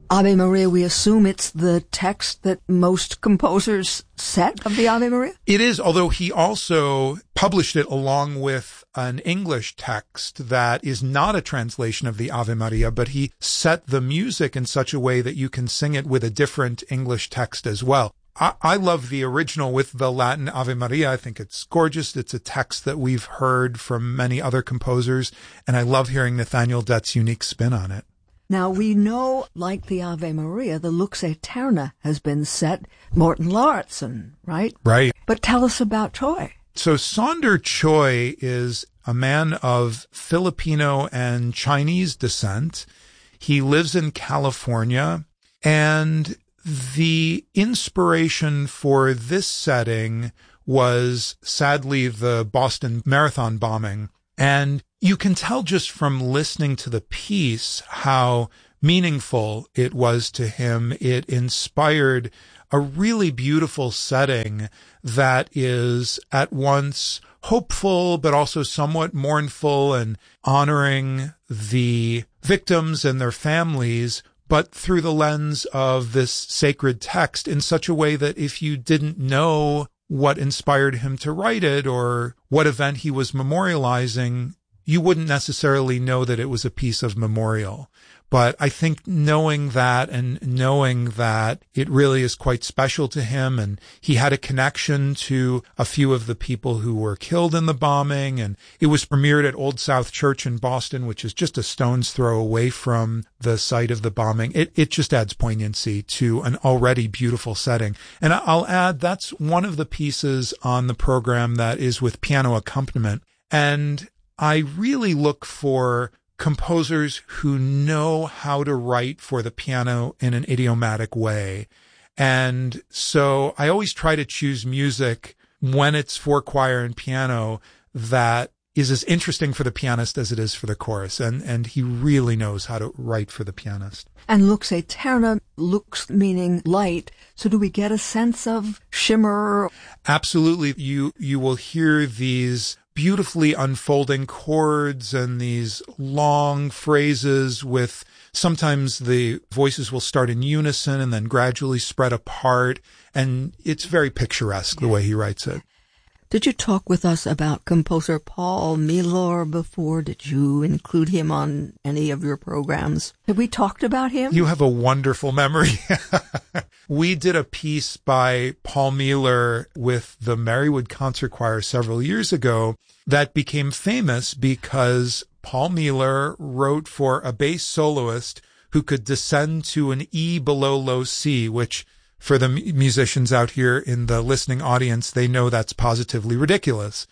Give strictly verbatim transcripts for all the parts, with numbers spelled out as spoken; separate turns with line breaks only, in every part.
Ave Maria, we assume it's the text that most composers set of the Ave Maria?
It is, although he also published it along with an English text that is not a translation of the Ave Maria, but he set the music in such a way that you can sing it with a different English text as well. I, I love the original with the Latin Ave Maria. I think it's gorgeous. It's a text that we've heard from many other composers, and I love hearing Nathaniel Dett's unique spin on it.
Now, we know, like the Ave Maria, the Lux Aeterna has been set, Morton Lauritsen, right?
Right.
But tell us about Choi.
So Sonder Choi is a man of Filipino and Chinese descent. He lives in California, and the inspiration for this setting was sadly the Boston Marathon bombing. And you can tell just from listening to the piece how meaningful it was to him. It inspired a really beautiful setting that is at once hopeful, but also somewhat mournful and honoring the victims and their families, but through the lens of this sacred text in such a way that if you didn't know what inspired him to write it or what event he was memorializing, you wouldn't necessarily know that it was a piece of memorial. But I think knowing that and knowing that it really is quite special to him, and he had a connection to a few of the people who were killed in the bombing, and it was premiered at Old South Church in Boston, which is just a stone's throw away from the site of the bombing. It, it just adds poignancy to an already beautiful setting. And I'll add that's one of the pieces on the program that is with piano accompaniment. And I really look for composers who know how to write for the piano in an idiomatic way. And so I always try to choose music when it's for choir and piano that is as interesting for the pianist as it is for the chorus. And, and he really knows how to write for the pianist.
And Lux Aeterna, lux meaning light. So do we get a sense of shimmer?
Absolutely. You, you will hear these beautifully unfolding chords and these long phrases with sometimes the voices will start in unison and then gradually spread apart. And it's very picturesque the way he writes it.
Did you talk with us about composer Paul Meillor before? Did you include him on any of your programs? Have we talked about him?
You have a wonderful memory. We did a piece by Paul Meillor with the Marywood Concert Choir several years ago that became famous because Paul Meillor wrote for a bass soloist who could descend to an E below low C, which for the musicians out here in the listening audience, they know that's positively ridiculous.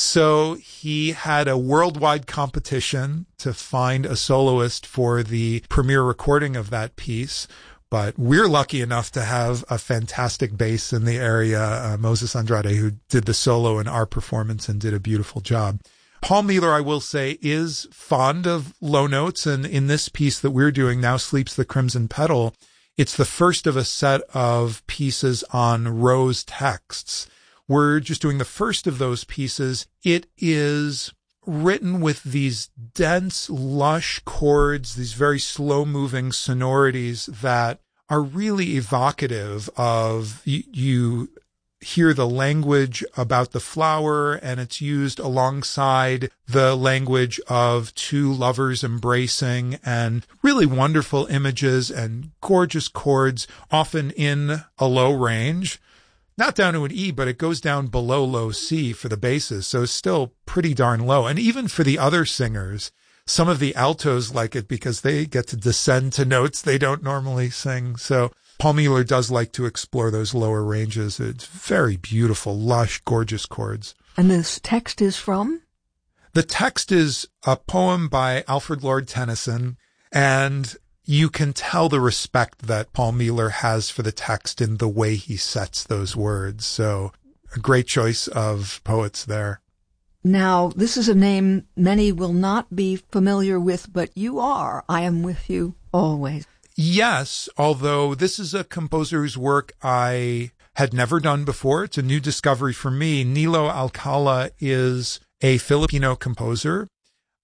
So he had a worldwide competition to find a soloist for the premiere recording of that piece. But we're lucky enough to have a fantastic bass in the area, uh, Moses Andrade, who did the solo in our performance and did a beautiful job. Paul Meillor, I will say, is fond of low notes. And in this piece that we're doing, Now Sleeps the Crimson Petal, it's the first of a set of pieces on Rose texts. We're just doing the first of those pieces. It is written with these dense, lush chords, these very slow-moving sonorities that are really evocative of, you, you hear the language about the flower, and it's used alongside the language of two lovers embracing, and really wonderful images and gorgeous chords, often in a low range. Not down to an E, but it goes down below low C for the basses, so it's still pretty darn low. And even for the other singers, some of the altos like it because they get to descend to notes they don't normally sing. So Paul Meillor does like to explore those lower ranges. It's very beautiful, lush, gorgeous chords.
And this text is from?
The text is a poem by Alfred Lord Tennyson, and you can tell the respect that Paul Meillor has for the text in the way he sets those words. So a great choice of poets there.
Now, this is a name many will not be familiar with, but you are. I Am With You Always.
Yes, although this is a composer's work I had never done before. It's a new discovery for me. Nilo Alcala is a Filipino composer.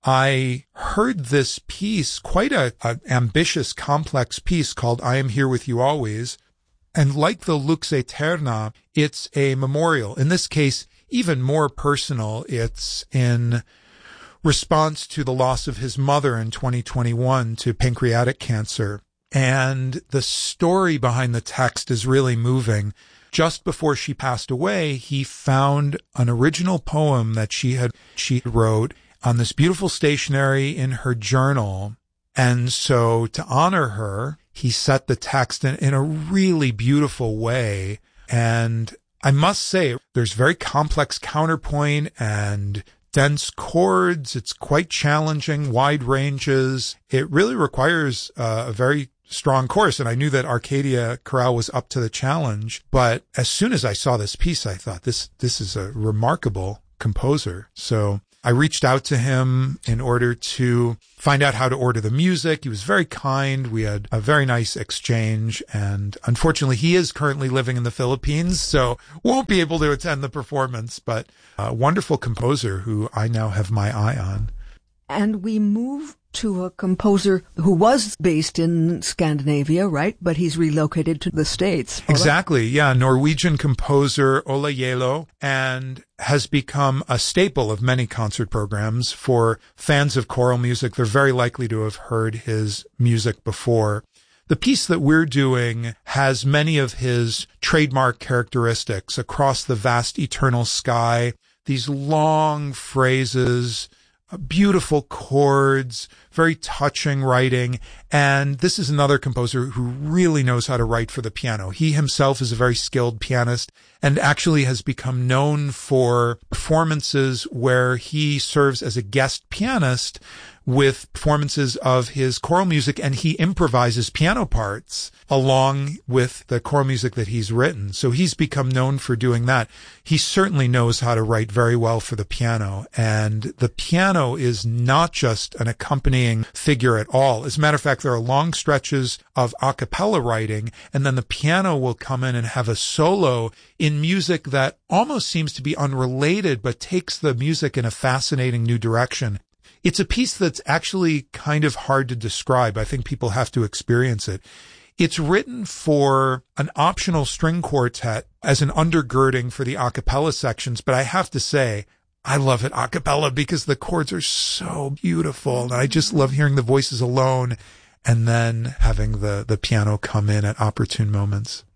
I heard this piece, quite a, a ambitious, complex piece called I Am Here With You Always. And like the Lux Aeterna, it's a memorial. In this case, even more personal. It's in response to the loss of his mother in twenty twenty-one to pancreatic cancer. And the story behind the text is really moving. Just before she passed away, he found an original poem that she had she wrote on this beautiful stationery in her journal. And so to honor her, he set the text in, in a really beautiful way. And I must say, there's very complex counterpoint and dense chords. It's quite challenging, wide ranges. It really requires uh, a very strong chorus. And I knew that Arcadia Chorale was up to the challenge. But as soon as I saw this piece, I thought this, this is a remarkable composer. So I reached out to him in order to find out how to order the music. He was very kind. We had a very nice exchange. And unfortunately, he is currently living in the Philippines, so won't be able to attend the performance, but a wonderful composer who I now have my eye on.
And we move to a composer who was based in Scandinavia, right? But he's relocated to the States.
Exactly. Yeah. Norwegian composer Ola Gjeilo, and has become a staple of many concert programs. For fans of choral music, they're very likely to have heard his music before. The piece that we're doing has many of his trademark characteristics. Across the vast eternal sky, these long phrases, beautiful chords, very touching writing. And this is another composer who really knows how to write for the piano. He himself is a very skilled pianist and actually has become known for performances where he serves as a guest pianist with performances of his choral music, and he improvises piano parts along with the choral music that he's written. So he's become known for doing that. He certainly knows how to write very well for the piano, and the piano is not just an accompanying figure at all. As a matter of fact, there are long stretches of a cappella writing, and then the piano will come in and have a solo in music that almost seems to be unrelated, but takes the music in a fascinating new direction. It's a piece that's actually kind of hard to describe. I think people have to experience it. It's written for an optional string quartet as an undergirding for the a cappella sections, but I have to say, I love it a cappella because the chords are so beautiful, and I just love hearing the voices alone and then having the, the piano come in at opportune moments.